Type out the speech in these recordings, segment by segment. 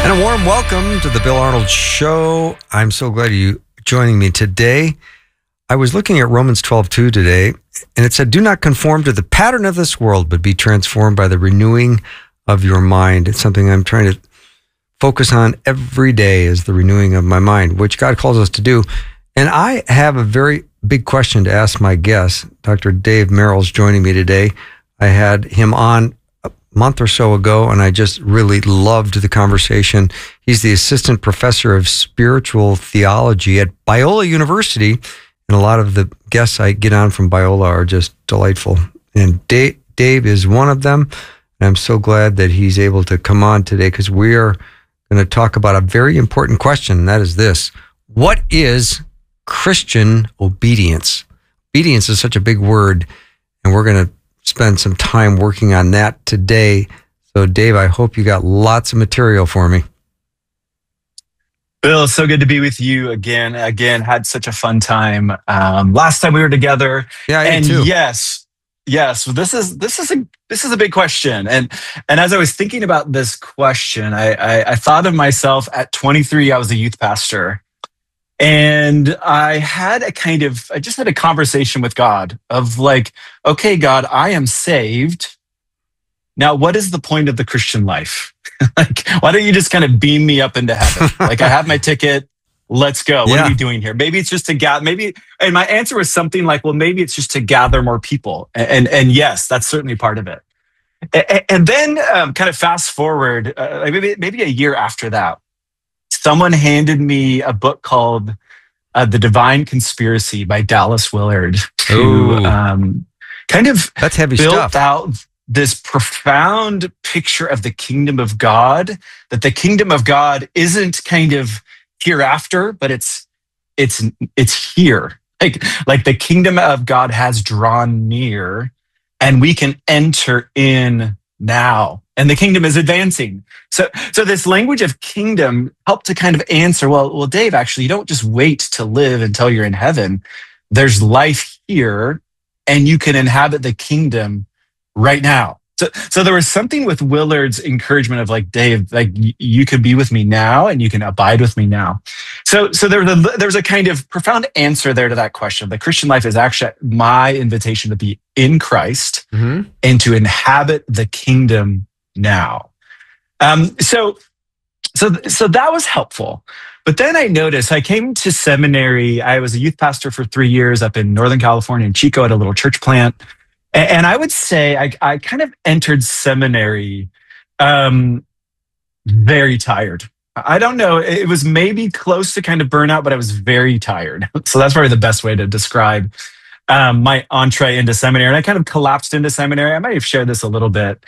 And a warm welcome to the Bill Arnold Show. I'm so glad you joining me today. I was looking at Romans 12:2 today, and it said, "Do not conform to the pattern of this world, but be transformed by the renewing of your mind." It's something I'm trying to focus on every day, is the renewing of my mind, which God calls us to do. And I have a very big question to ask my guest. Dr. Dave Merrill's joining me today. I had him on month or so ago, and I just really loved the conversation. He's the assistant professor of spiritual theology at Biola University, and a lot of the guests I get on from Biola are just delightful. And Dave is one of them, and I'm so glad that he's able to come on today, because we are going to talk about a very important question, and that is this: what is Christian obedience? Obedience is such a big word, and we're going to spend some time working on that today. So, Dave, I hope you got lots of material for me. Bill, so good to be with you again. Had such a fun time last time we were together. Yeah, and too. Yes. Well, this is a big question. And as I was thinking about this question, I thought of myself at 23. I was a youth pastor. And I just had a conversation with God of like, okay, God, I am saved. Now, what is the point of the Christian life? Like, why don't you just kind of beam me up into heaven? Like, I have my ticket. Let's go. What are you doing here? Maybe it's just to gather, and my answer was something like, well, maybe it's just to gather more people. And yes, that's certainly part of it. And then kind of fast forward, maybe a year after that, someone handed me a book called The Divine Conspiracy by Dallas Willard, who kind of That's heavy built stuff. out this profound picture of the kingdom of God, that the kingdom of God isn't kind of hereafter, but it's here. Like the kingdom of God has drawn near, and we can enter in now. And the kingdom is advancing. So this language of kingdom helped to kind of answer, well, Dave, actually, you don't just wait to live until you're in heaven. There's life here, and you can inhabit the kingdom right now. So there was something with Willard's encouragement of like, Dave, like you could be with me now, and you can abide with me now. So there's a kind of profound answer there to that question. The Christian life is actually my invitation to be in Christ and to inhabit the kingdom now. So that was helpful. But then I noticed I came to seminary. I was a youth pastor for 3 years up in Northern California in Chico at a little church plant. And I would say I kind of entered seminary very tired. I don't know. It was maybe close to kind of burnout, but I was very tired. So that's probably the best way to describe my entree into seminary. And I kind of collapsed into seminary. I might have shared this a little bit.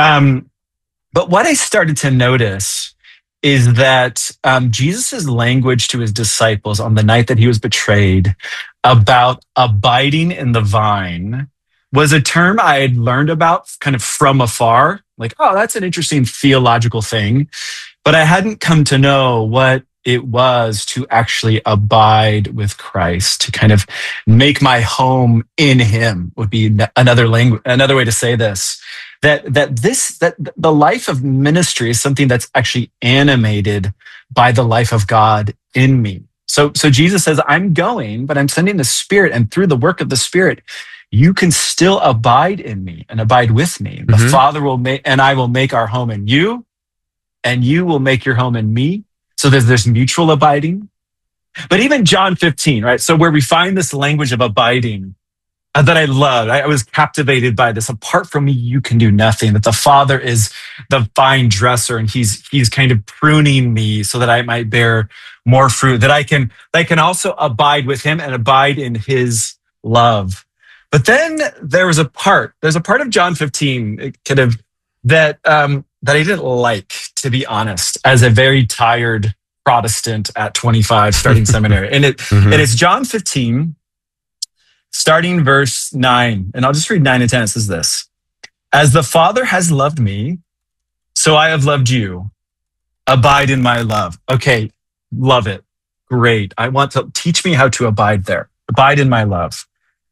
But what I started to notice is that Jesus' language to his disciples on the night that he was betrayed about abiding in the vine was a term I had learned about kind of from afar. Like, oh, that's an interesting theological thing. But I hadn't come to know what it was to actually abide with Christ, to kind of make my home in him would be another way to say this. That the life of ministry is something that's actually animated by the life of God in me. So Jesus says, I'm going, but I'm sending the Spirit, and through the work of the Spirit, you can still abide in me and abide with me. The Father will make, and I will make our home in you, and you will make your home in me. So there's mutual abiding. But even John 15, right? So where we find this language of abiding that I loved, I was captivated by this. Apart from me, you can do nothing. That the Father is the vine dresser, and he's kind of pruning me so that I might bear more fruit. That I can also abide with him and abide in his love. But then there's a part of John 15 kind of that I didn't like, to be honest, as a very tired Protestant at 25 starting seminary. And it's John 15, starting verse 9. And I'll just read 9 and 10. It says this: As the Father has loved me, so I have loved you. Abide in my love. Okay, love it. Great. I want to teach me how to abide there. Abide in my love.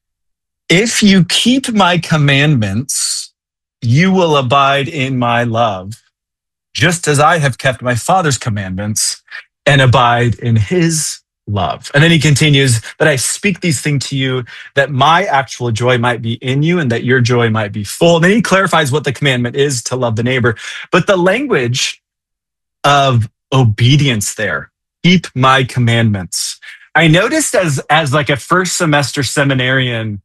If you keep my commandments, you will abide in my love, just as I have kept my Father's commandments and abide in his love. And then he continues that I speak these things to you, that my actual joy might be in you and that your joy might be full. And then he clarifies what the commandment is, to love the neighbor. But the language of obedience there, keep my commandments. I noticed as like a first semester seminarian,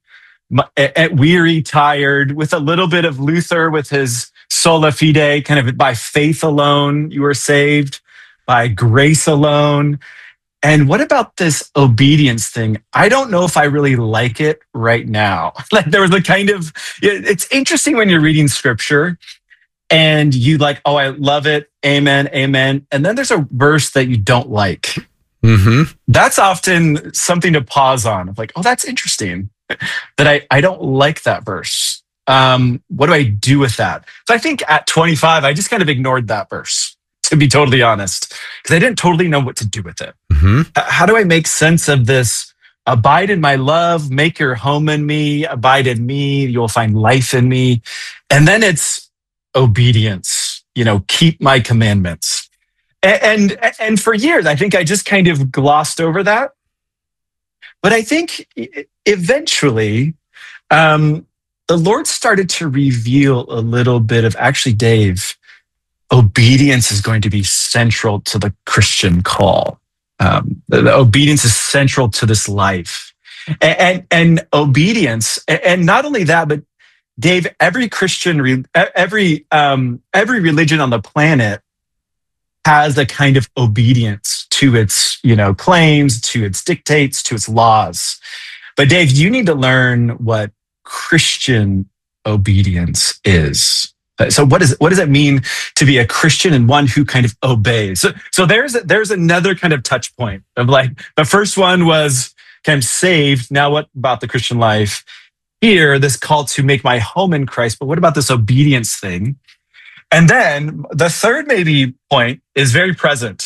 at weary, tired, with a little bit of Luther with his sola fide, kind of by faith alone, you are saved, by grace alone. And what about this obedience thing? I don't know if I really like it right now. Like there was a kind of, it's interesting when you're reading scripture and you like, oh, I love it. Amen, amen. And then there's a verse that you don't like. Mm-hmm. That's often something to pause on. Of like, oh, that's interesting that I don't like that verse. What do I do with that? So I think at 25, I just kind of ignored that verse, to be totally honest, because I didn't totally know what to do with it. Mm-hmm. How do I make sense of this? Abide in my love, make your home in me, abide in me, you'll find life in me. And then it's obedience, keep my commandments. And for years, I think I just kind of glossed over that. But I think eventually, the Lord started to reveal a little bit of, actually, Dave, obedience is going to be central to the Christian call. The obedience is central to this life. And obedience, and not only that, but Dave, every Christian, every religion on the planet has a kind of obedience to its, claims, to its dictates, to its laws. But Dave, you need to learn what Christian obedience is. So what does it mean to be a Christian and one who kind of obeys? So there's another kind of touch point of like, the first one was kind of saved. Now what about the Christian life? Here, this call to make my home in Christ, but what about this obedience thing? And then the third maybe point is very present,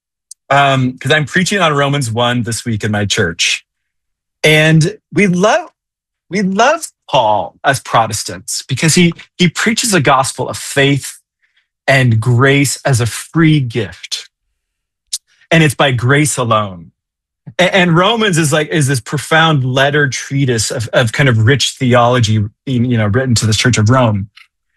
because I'm preaching on Romans 1 this week in my church. And we love Paul as Protestants because he preaches a gospel of faith and grace as a free gift. And it's by grace alone. And Romans is this profound letter treatise of kind of rich theology, written to the Church of Rome.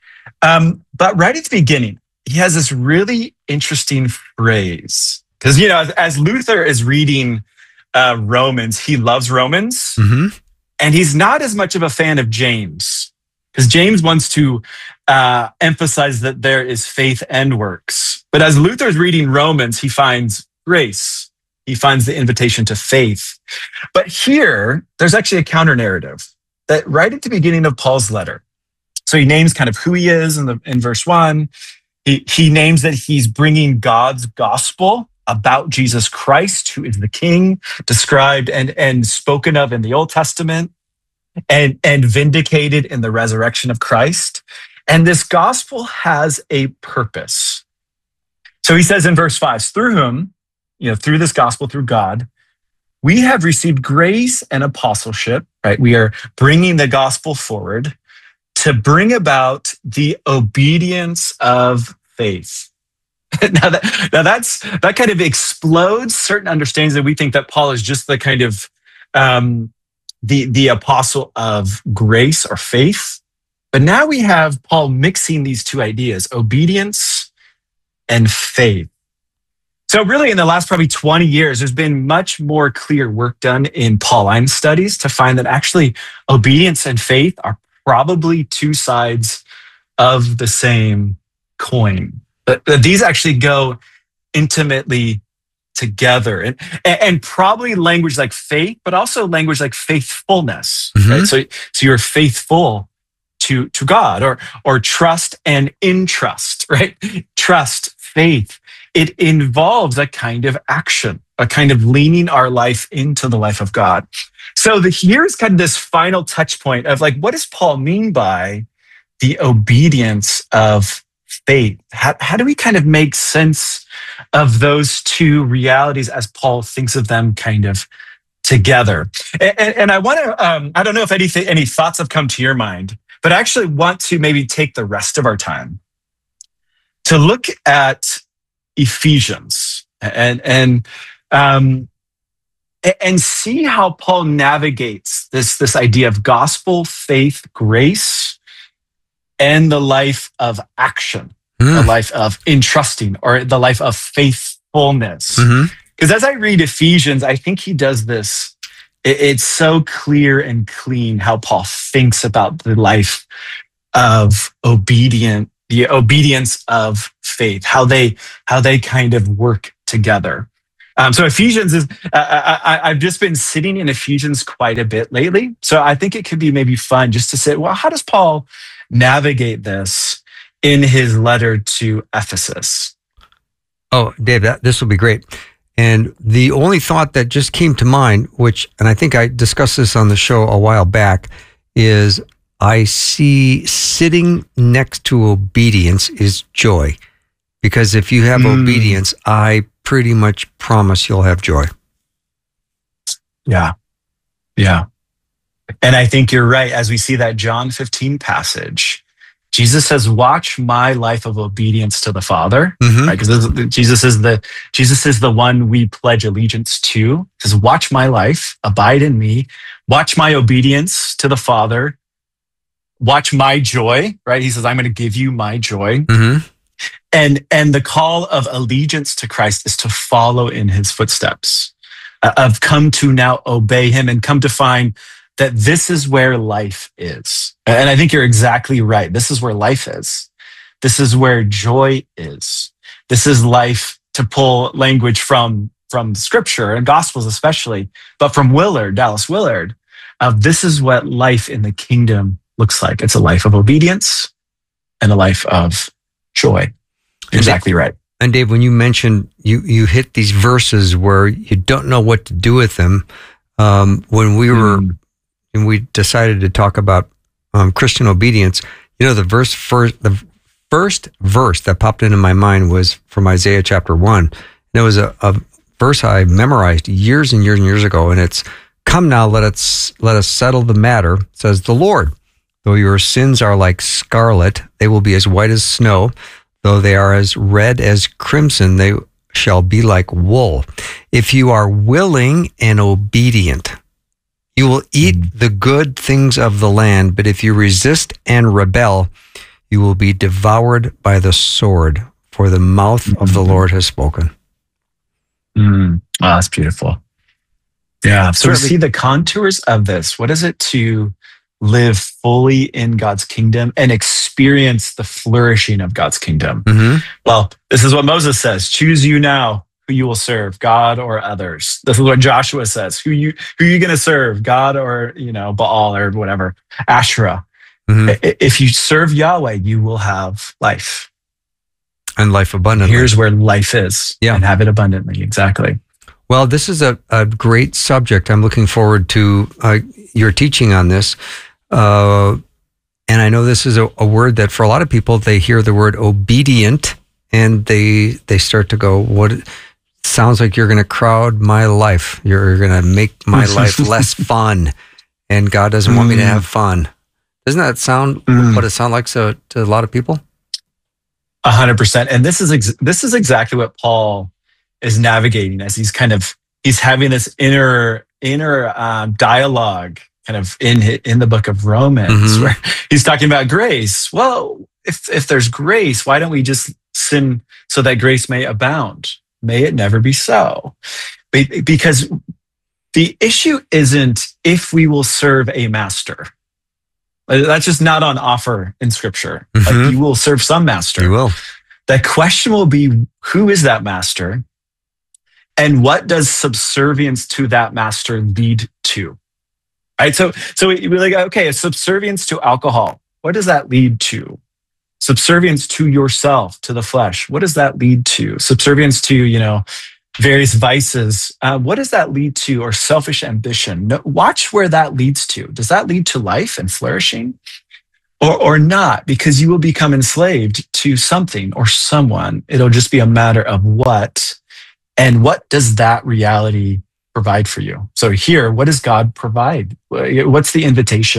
But right at the beginning, he has this really interesting phrase. Because, as Luther is reading Romans, he loves Romans. Mm-hmm. And he's not as much of a fan of James. Because James wants to emphasize that there is faith and works. But as Luther's reading Romans, he finds grace. He finds the invitation to faith. But here, there's actually a counter narrative that right at the beginning of Paul's letter. So he names kind of who he is in verse 1. He names that he's bringing God's gospel about Jesus Christ, who is the King, described and spoken of in the Old Testament, and vindicated in the resurrection of Christ. And this gospel has a purpose. So he says in verse 5, through whom, through this gospel, through God, we have received grace and apostleship, right? We are bringing the gospel forward to bring about the obedience of faith. Now that kind of explodes certain understandings that we think that Paul is just the kind of the apostle of grace or faith. But now we have Paul mixing these two ideas, obedience and faith. So really in the last probably 20 years, there's been much more clear work done in Pauline studies to find that actually obedience and faith are probably two sides of the same coin. But these actually go intimately together, and probably language like faith, but also language like faithfulness. Mm-hmm. Right? So you're faithful to God, or trust and entrust, right? Trust, faith. It involves a kind of action, a kind of leaning our life into the life of God. So here's kind of this final touch point of like, what does Paul mean by the obedience of faith? How do we kind of make sense of those two realities as Paul thinks of them kind of together? And I want to, I don't know if any thoughts have come to your mind, but I actually want to maybe take the rest of our time to look at Ephesians and see how Paul navigates this idea of gospel, faith, grace, and the life of action, the life of entrusting, or the life of faithfulness. Because as I read Ephesians, I think he does this. It's so clear and clean how Paul thinks about the life of the obedience of faith, how they kind of work together. So Ephesians is, I've just been sitting in Ephesians quite a bit lately. So I think it could be maybe fun just to say, well, how does Paul navigate this in his letter to Ephesus? Oh, Dave, this will be great. And the only thought that just came to mind, and I think I discussed this on the show a while back, is I see sitting next to obedience is joy. Because if you have obedience, I pretty much promise you'll have joy. Yeah. Yeah. And I think you're right. As we see that John 15 passage, Jesus says, watch my life of obedience to the Father. Right? Because Jesus is the one we pledge allegiance to. He says, watch my life, abide in me, watch my obedience to the Father, watch my joy, right? He says, I'm going to give you my joy. And the call of allegiance to Christ is to follow in his footsteps, of come to now obey him and come to find that this is where life is. And I think you're exactly right. This is where life is. This is where joy is. This is life, to pull language from scripture and gospels especially, but from Dallas Willard, this is what life in the kingdom looks like. It's a life of obedience and a life of joy. Exactly right. And Dave, when you mentioned you hit these verses where you don't know what to do with them, when we decided to talk about Christian obedience, the first verse that popped into my mind was from Isaiah chapter 1. And it was a verse I memorized years and years and years ago, and it's, "Come now, let us settle the matter, says the Lord. Though your sins are like scarlet, they will be as white as snow. Though they are as red as crimson, they shall be like wool. If you are willing and obedient, you will eat the good things of the land. But if you resist and rebel, you will be devoured by the sword, for the mouth of the Lord has spoken." Oh, that's beautiful. Yeah. So we see the contours of this. What is it to live fully in God's kingdom and experience the flourishing of God's kingdom? Well, this is what Moses says: choose you now who you will serve, God or others. This is what Joshua says: who you going to serve, God or Baal or whatever, Asherah. If you serve Yahweh, you will have life, and life abundantly. Here's where life is, and have it abundantly. Exactly. Well, this is a great subject. I'm looking forward to your teaching on this. And I know this is a word that for a lot of people, they hear the word obedient and they start to go, what sounds like you're going to crowd my life. You're going to make my life less fun. And God doesn't want me to have fun. Doesn't that sound what it sounds like to a lot of people? 100%. And this is exactly what Paul is navigating as he's having this inner dialogue kind of in the book of Romans, where he's talking about grace. Well, if there's grace, why don't we just sin so that grace may abound? May it never be so. Because the issue isn't if we will serve a master. That's just not on offer in scripture. Like, you will serve some master. You will. The question will be, who is that master? And what does subservience to that master lead to? Right? So we're like, okay, a subservience to alcohol. What does that lead to? Subservience to yourself, to the flesh. What does that lead to? Subservience to, various vices. What does that lead to? Or selfish ambition. No, watch where that leads to. Does that lead to life and flourishing? Or not? Because you will become enslaved to something or someone. It'll just be a matter of what. And what does that reality provide for you? So here, what does God provide? What's the invitation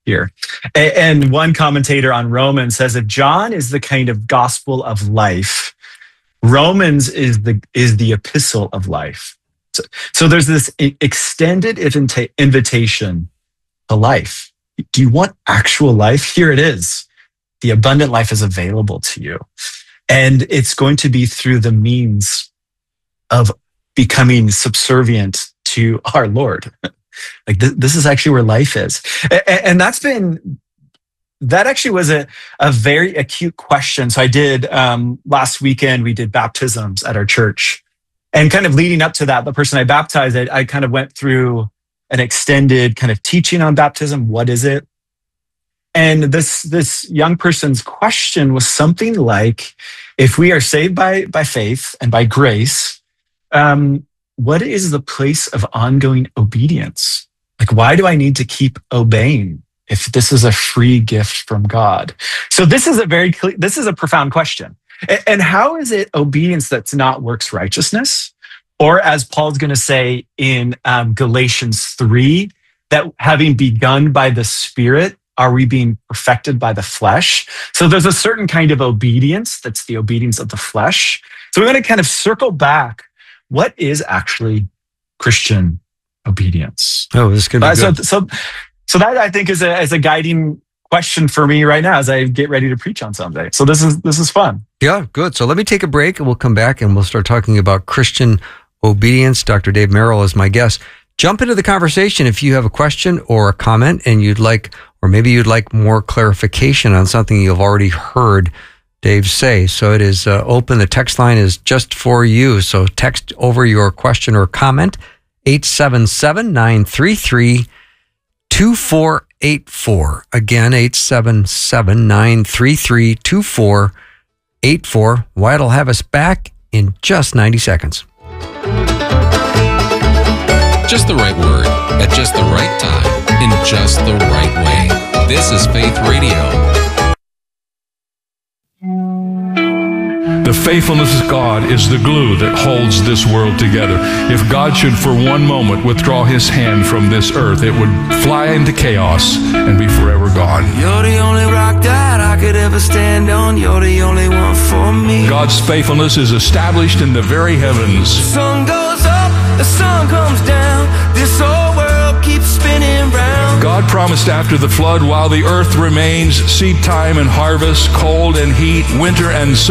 here. And one commentator on Romans says if John is the kind of gospel of life, Romans is the epistle of life. So there's this extended invitation to life. Do you want actual life? Here it is. The abundant life is available to you. And it's going to be through the means of becoming subservient to our Lord. Like this is actually where life is. And that actually was a very acute question. So I did, last weekend, we did baptisms at our church. And kind of leading up to that, the person I baptized, I kind of went through an extended kind of teaching on baptism. What is it? And this young person's question was something like, if we are saved by faith and by grace, what is the place of ongoing obedience? Like, why do I need to keep obeying if this is a free gift from God? So this is a profound question. And how is it obedience that's not works righteousness? Or as Paul's going to say in Galatians 3, that having begun by the Spirit, are we being perfected by the flesh? So there's a certain kind of obedience that's the obedience of the flesh. So we're going to kind of circle back. What is actually Christian obedience? Oh, this could be good. So that I think is a guiding question for me right now as I get ready to preach on Sunday. So this is fun. Yeah, good. So let me take a break and we'll come back and we'll start talking about Christian obedience. Dr. Dave Merrill is my guest. Jump into the conversation if you have a question or a comment and maybe you'd like more clarification on something you've already heard Dave say. So it is open. The text line is just for you. So text over your question or comment, 877-933-2484. Again, 877-933-2484. Wyatt will have us back in just 90 seconds. Just the right word, at just the right time, in just the right way. This is Faith Radio. The faithfulness of God is the glue that holds this world together. If God should for one moment withdraw his hand from this earth, it would fly into chaos and be forever gone. You're the only rock that I could ever stand on. You're the only one for me. God's faithfulness is established in the very heavens. The sun goes up, the sun comes down. This whole world keeps spinning round. God promised after the flood, while the earth remains, seed time and harvest, cold and heat, winter and summer,